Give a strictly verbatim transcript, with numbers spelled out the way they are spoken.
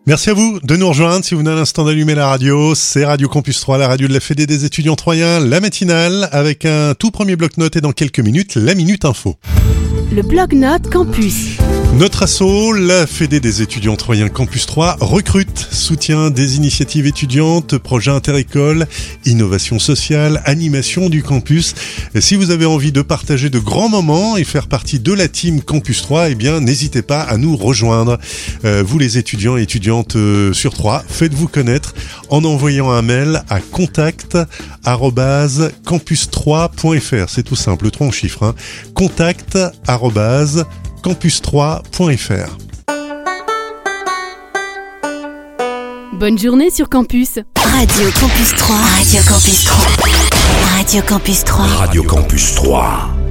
Merci à vous de nous rejoindre. Si vous venez à l'instant d'allumer la radio, c'est Radio Campus trois, la radio de la Fédé des étudiants troyens, la matinale, avec un tout premier bloc-notes et dans quelques minutes, la Minute Info. Le bloc-notes Campus. Notre asso, la Fédé des étudiants troyens Campus trois, recrute, soutient des initiatives étudiantes, projets inter-écoles, innovation sociale, animation du campus. Et si vous avez envie de partager de grands moments et faire partie de la team Campus trois, eh bien, n'hésitez pas à nous rejoindre. Euh, vous les étudiants et étudiantes euh, sur Troyes, faites-vous connaître en envoyant un mail à contact arobase campus trois point f r. C'est tout simple, le trois en chiffres, hein. contact arobase campus trois point f r. Bonne journée sur campus. Radio Campus trois. Radio Campus trois. Radio Campus trois. Radio Campus trois.